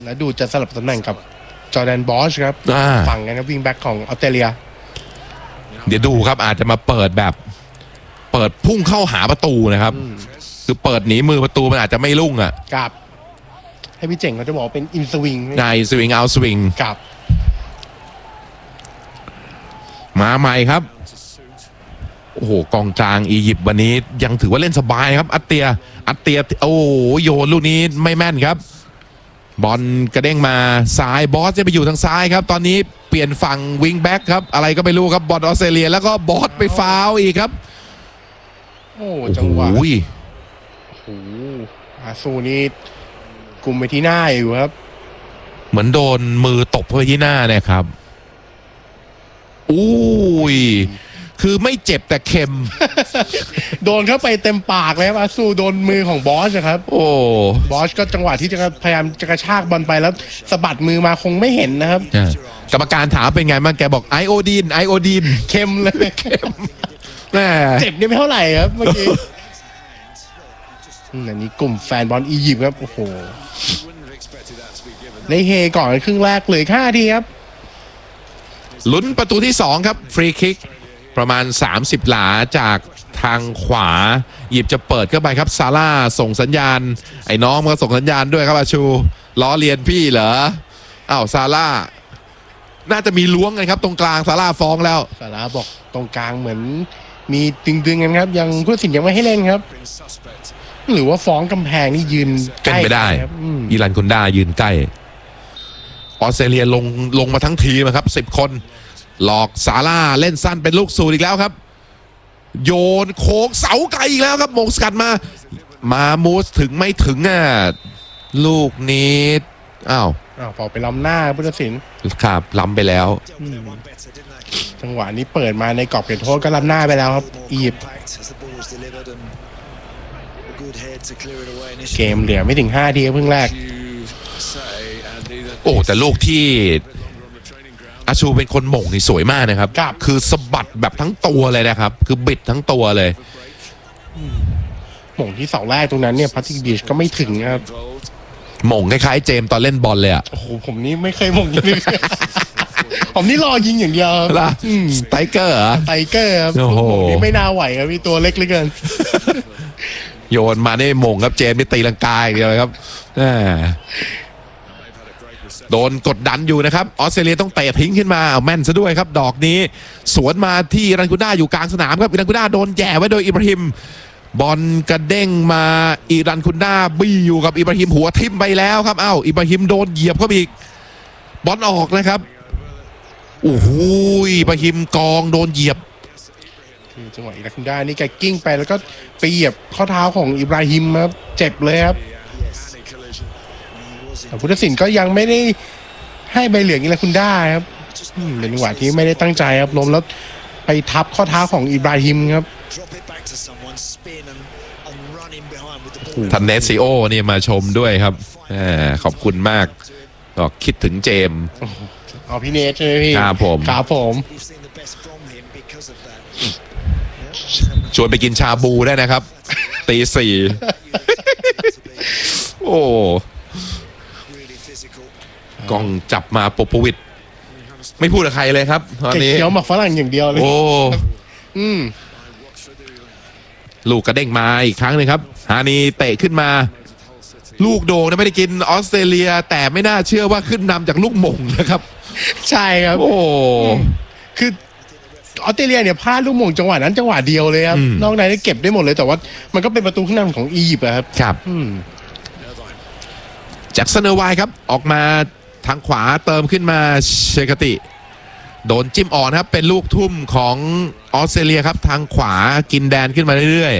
และดูจะสลับตำแหน่งกับจอร์แดนบอชครับฝั่งกันครับวิงแบ็กของออสเตรเลียเดี๋ยวดูครับอาจจะมาเปิดพุ่งเข้าหาประตูนะครับคือเปิดหนีมือประตูมันอาจจะไม่รุ่งอ่ะกับให้พี่เจ๋งเขาจะบอกเป็นอินสวิงในสวิงเอาสวิงกับมาใหม่ครับโอ้โหกองกลางอียิปต์วันนี้ยังถือว่าเล่นสบายครับอัตเตียโอ้โหโยนลูกนี้ไม่แม่นครับบอลกระเด้งมาซ้ายบอสจะไปอยู่ทางซ้ายครับตอนนี้เปลี่ยนฝั่งวิงแบ็กครับอะไรก็ไม่รู้ครับบอลออสเตรเลียแล้วก็บอสไปฟาวล์อีกครับโอ้จังหวะโอ้โหอาซูนี่กลุ่มไปที่หน้าอยู่ครับเหมือนโดนมือตบไปที่หน้าเนี่ยครับอุ้ยคือไม่เจ็บแต่เค็มโดนเข้าไปเต็มปากเลยครับอาซูโดนมือของบอสครับโอ้บอสก็จังหวะที่จะพยายามจะกระชากบอลไปแล้วสะบัดมือมาคงไม่เห็นนะครับกรรมการถามเป็นไงบ้างแกบอกไอโอดีนเค็มเลยเค็มแม่เจ็บนี่ไม่เท่าไหร่ครับเมื่อกี้อันนี้กลุ่มแฟนบอลอียิปต์ครับโอ้โหในเฮก่อนครึ่งแรกเลย5 ทีครับลุ้นประตูที่2ครับฟรีคิกประมาณ30 หลาจากทางขวาหยิบจะเปิดเข้าไปครับซาร่าส่งสัญญาณไอ้น้องมันก็ส่งสัญญาณด้วยครับอาชูล้อเลียนพี่เหรออ้าวซาร่าน่าจะมีล้วงกันครับตรงกลางซาร่าฟ้องแล้วซาร่าบอกตรงกลางเหมือนมีดึงกันครับยังผู้ตัดสินยังไม่ให้เล่นครับหรือว่าฟ้องกำแพงนี่ยืนใกล้ไม่ได้อิรันคุนดายืนใกล้ออสเตรเลียลงมาทั้งทีมครับ10 คนหลอกซาร่าเล่นสั้นเป็นลูกสูตรอีกแล้วครับโยนโค้งเสาไกลอีกแล้วครับมงสกัดมามูสถึงไม่ถึงลูกนี้อ้าวพอไปล้ำหน้าผู้ตัดสินครับล้ำไปแล้วจังหวะนี้เปิดมาในกรอบเขตโทษก็ล้ำหน้าไปแล้วครับอียิปต์เกมเหลือไม่ถึง5 ทีเพิ่งแรกโอ้แต่ลูกที่อาชูเป็นคนหม่งนี่สวยมากนะครับคือสะบัดแบบทั้งตัวเลยนะครับคือบิดทั้งตัวเลยหม่งที่เสาแรกตรงนั้นเนี่ยพาติกบีชก็ไม่ถึงครับหม่งคล้ายๆเจมตอนเล่นบอลเลยโอ้โหผมนี่ไม่เคยหม่งยิงผมนี่รอยิงอย่างเดียวสไตเกอร์สไตเกอร์ครับหม่งนี่ไม่น่าไหวครับมีตัวเล็กเหลือเกินโยนมาได้หม่งครับเจมนี่ตีลังกาอย่างเดียวเลยครับโดนกดดันอยู่นะครับออสเตรเลียต้องเตะทิ้งขึ้นมาเอาแม่นซะด้วยครับดอกนี้สวนมาที่อิรันคุด้าอยู่กลางสนามครับอิรันคุด้าโดนแย่ไว้โดยอิบราฮิมบอลกระเด้งมาอิรันคุด้าบี้อยู่กับอิบราฮิมหัวทิ่มไปแล้วครับอิบราฮิมโดนเหยียบเข้าไปอีกบอลออกนะครับโอ้โหอิบราฮิมกองโดนเหยียบจังหวะอิรันคุด้านี่แกกิ้งไปแล้วก็ไปเหยียบข้อเท้าของอิบราฮิมครับเจ็บเลยครับผู้ตัดสินก็ยังไม่ได้ให้ใบเหลืองอิรันคุด้าครับเป็นจังหวะที่ไม่ได้ตั้งใจครับล้มแล้วไปทับข้อเท้าของอิบราฮิมครับทันเนสซิโอนี่มาชมด้วยครับขอบคุณมากก็คิดถึงเจมพี่เนทใช่ไหมพี่ครับผมชวนไปกินชาบูได้นะครับตี 4โอ้กล้องจับมาโปโปวิชไม่พูดกับใครเลยครับตอนนี้เคี้ยวหมักฝรั่งอย่างเดียวเลยโอ้ลูกกระเด้งมาอีกครั้งหนึ่งครับฮานีเตะขึ้นมาลูกโด่งไม่ได้กินออสเตรเลียแต่ไม่น่าเชื่อว่าขึ้นนำจากลูกหม่งนะครับใช่ครับโอ้คือออสเตรเลียเนี่ยพลาดลูกหม่งจังหวะนั้นจังหวะเดียวเลยครับนอกนั้นได้เก็บได้หมดเลยแต่ว่ามันก็เป็นประตูขึ้นนำของอียิปต์ครับครับจากเซเนอร์ไวครับออกมาทางขวาเติมขึ้นมาเชคติโดนจิ้มอ่อนครับเป็นลูกทุ่มของออสเตรเลียครับทางขวากินแดนขึ้นมาเรื่อย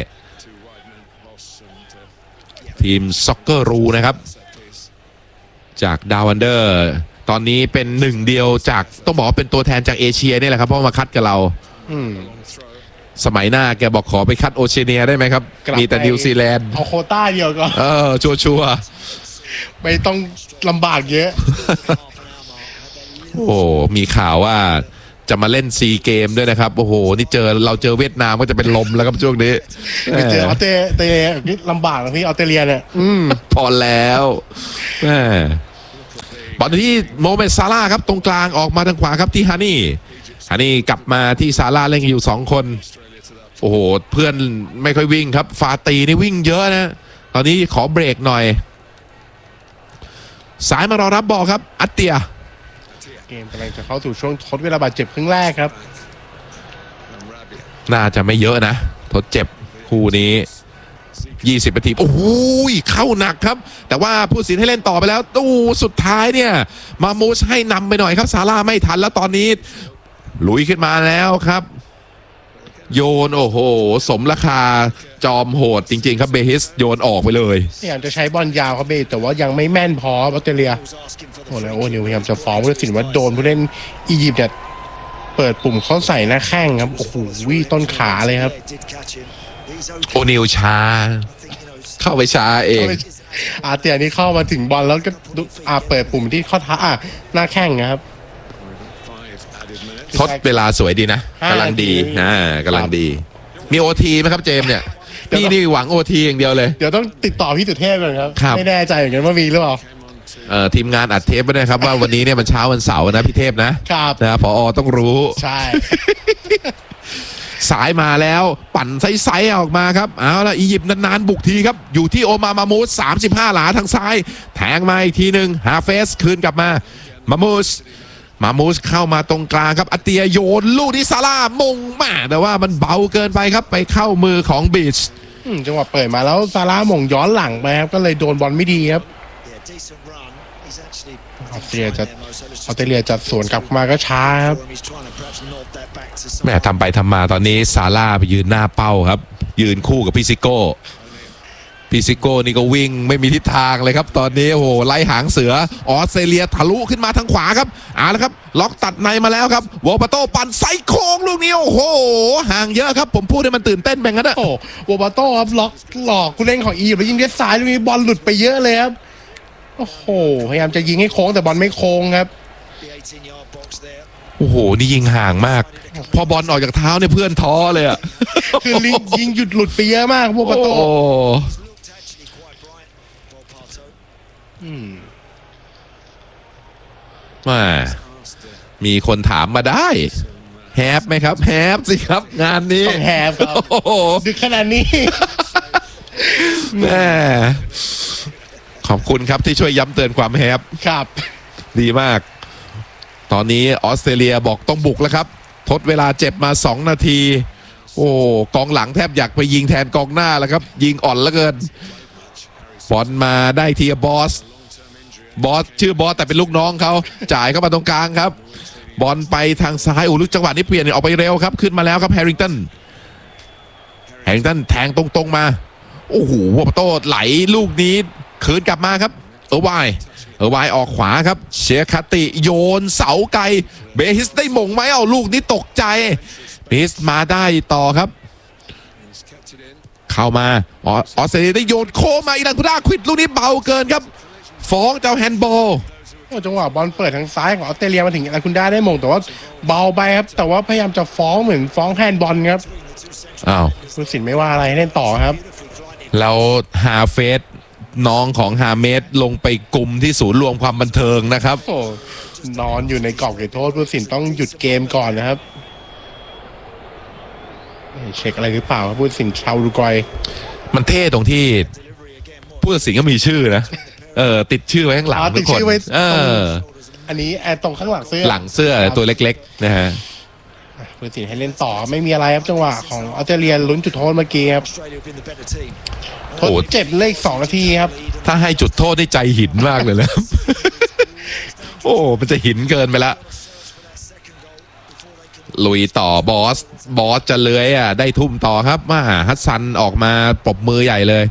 ๆทีมซ็อกเกอร์รูนะครับจากดาววันเดอร์ตอนนี้เป็น1 เดียวจากต้องบอกว่าเป็นตัวแทนจากเอเชียนี่แหละครับเพราะมาคัดกับเราสมัยหน้าแกบอกขอไปคัดโอเชียเนียได้ไหมครับมีแต่นิวซีแลนด์เอาโควต้าเดียวก็ชัวร์ไม่ต้องลำบากเยอะโอ้มีข่าวว่าจะมาเล่นซีเกมด้วยนะครับโอ้โหนี่เราเจอเวียดนามก็จะเป็นลมแล้วครับช่วงนี้ไปเจอออสเตรเลียนี่ลำบากนะพี่ออสเตรเลียเนี่ยพอแล้วบอลที่โมเมดซาร่าครับตรงกลางออกมาทางขวาครับที่ฮานี่กลับมาที่ซาร่าเล่นกันอยู่2คนโอ้โหเพื่อนไม่ค่อยวิ่งครับฟาตีนี่วิ่งเยอะนะตอนนี้ขอเบรกหน่อยสายมารอรับบอลครับอัตเตียเกมกำลังจะเข้าสู่ช่วงทดเวลาบาดเจ็บครึ่งแรกครับน่าจะไม่เยอะนะทดเจ็บคู่นี้20 นาทีโอ้โหเข้าหนักครับแต่ว่าผู้สินให้เล่นต่อไปแล้วตู้สุดท้ายเนี่ยมามูสให้นำไปหน่อยครับซาร่าไม่ทันแล้วตอนนี้ลุยขึ้นมาแล้วครับโยนโอ้โหสมราคาจอมโหดจริงๆครับเบฮิสโยนออกไปเลยพยายามจะใช้บอลยาวครับเบแต่ว่ายังไม่แม่นพอออสเตรเลียโอ้แล้วโอ้นิวพยายามจะฟ้องผู้ตัดสินว่าโดนผู้เล่นอียิปต์เนี่ยเปิดปุ่มเขาใส่หน้าแข้งครับโอ้โหต้นขาเลยครับโอนิวช้าเข้าไปช้าเองเตียนี่เข้ามาถึงบอลแล้วก็เปิดปุ่มที่ข้อเท้าหน้าแข้งนะครับทดเวลาสวยดีนะกำลังดีกำลังดีมีโอทีไหมครับเจมเนี่ยพี่นี่หวังโอทีอย่างเดียวเลยเดี๋ยวต้องติดต่อพี่สุเทพก่อนครับไม่แน่ใจเหมือนกันว่ามีหรือเปล่าทีมงานอัดเทปไปด้วยครับว่าวันนี้เนี่ยมันเช้าวันเสาร์นะพี่เทพนะครับนะผอ.ต้องรู้ใช่สายมาแล้วปั่นไซส์ออกมาครับเอาละอียิปต์นานๆบุกทีครับอยู่ที่โอมามูส35 หลาทางซ้ายแทงมาอีกทีหนึ่งฮาเฟสคืนกลับมามามูสเข้ามาตรงกลางครับอัตเตียโยนลูกที่ซาร่ามงมาแต่ว่ามันเบาเกินไปครับไปเข้ามือของบีชจังหวะเปิดมาแล้วซาร่ามงย้อนหลังไปครับก็เลยโดนบอลไม่ดีครับออสเตรเลียจัดสวนกลับมาก็ช้าครับแม่ทำไปทำมาตอนนี้ซาร่าไปยืนหน้าเป้าครับยืนคู่กับพี่ซิโก้นี่ก็วิ่งไม่มีทิศทางเลยครับตอนนี้โอ้โหไล่หางเสือออสเตรเลียทะลุขึ้นมาทางขวาครับแล้วครับล็อกตัดในมาแล้วครับวอลปาโต้ปั่นไซโค้งลูกนี้โอ้โหห่างเยอะครับผมพูดให้มันตื่นเต้นแบบนั้นนะโอ้วอลปาโต้ครับล็อกหลอกผู้เล่นของอียิปต์แล้วยิงเด็ดซ้ายลูกนี้บอลหลุดไปเยอะเลยครับโอ้โหพยายามจะยิงให้โค้งแต่บอลไม่โค้งครับโอ้โหนี่ยิงห่างมากพอบอลออกจากเท้าเนี่ยเพื่อนท้อเลยอ่ะคือยิงหยุดหลุดไปเยอะมากวอลปาโต้มามีคนถามมาได้แฮปไหมครับแฮปสิครับงานนี้ต้องแฮปครับดึกขนาดนี้แม่ขอบคุณครับที่ช่วยย้ำเตือนความแฮปครับดีมากตอนนี้ออสเตรเลียบอกต้องบุกแล้วครับทดเวลาเจ็บมา2 นาทีโอ้กองหลังแทบอยากไปยิงแทนกองหน้าแล้วครับยิงอ่อนเหลือเกินบอลมาได้ทีบอสชื่อบอสแต่เป็นลูกน้องเขาจ่ายเข้ามาตรงกลางครับบอลไปทางซ้ายลูกจังหวะนี้เปลี่ยนออกไปเร็วครับขึ้นมาแล้วครับแฮร์ริงตันแทงตรงๆมาโอ้โหวอปโต้ไหลลูกนี้คืนกลับมาครับเออร์ไวออกขวาครับเชียคาติโยนเสาไกลเบฮิสได้มงไหมลูกนี้ตกใจเบฮิสมาได้ต่อครับเข้ามาออสเตรเลียได้โยนโค้งมาอีรันพุด้าควิดลูกนี้เบาเกินครับฟ้องเจ้าแฮนด์บอลจังหวะบอลเปิดทางซ้ายของออสเตรเลียมาถึงอาคุณได้มงแต่ว่าเบาไปครับแต่ว่าพยายามจะฟ้องเหมือนฟ้องแฮนด์บอลครับผู้ตัดสินไม่ว่าอะไรเล่นต่อครับแล้วฮาเฟสน้องของฮาเมดลงไปกลุ่มที่ศูนย์รวมความบันเทิงนะครับนอนอยู่ในกรอบเขตโทษผู้ตัดสินต้องหยุดเกมก่อนนะครับเช็คอะไรหรือเปล่าผู้ตัดสินชาวอุรุกวัยมันเท่ตรงที่ผู้ตัดสินก็มีชื่อนะติดชื่อไว้ข้างหลังทุกคนอันนี้ตรงข้างหลังเสื้อตัวเล็กๆนะฮะผู้ตัดสินให้เล่นต่อไม่มีอะไรครับจังหวะของออสเตรเลียลุ้นจุดโทษเมื่อกี้ครับทดเจ็บเลข2 นาทีครับถ้าให้จุดโทษได้ใจหินมากเลยนะโอ้มันจะหินเกินไปละลุยต่อบอสจะเลื้อยได้ทุ่มต่อครับมาฮัสซันออกมาปรบมือใหญ่เลย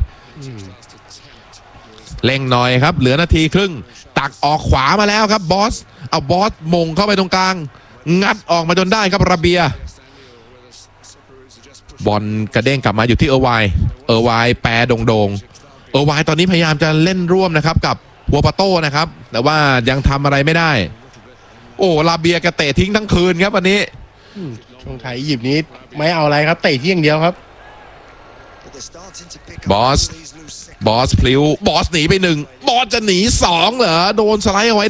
เร่งหน่อยครับเหลือนาทีครึ่งตักออกขวามาแล้วครับบอสมงเข้าไปตรงกลางงัดออกมาจนได้ครับระเบียบอลกระเด้งกลับมาอยู่ที่เออร์ไวแปรโด่งเออร์ไวตอนนี้พยายามจะเล่นร่วมนะครับกับวอปาโต้นะครับแต่ว่ายังทำอะไรไม่ได้โอ้ระเบียกระเตะทิ้งทั้งคืนครับวันนี้ช่วงไทยอียิปต์นี้ไม่เอาอะไรครับเตะที่อย่างเดียวครับบอสพลิ้วบอสหนีไป1บอสจะหนี2เหรอโดนสไลด์เอาไว้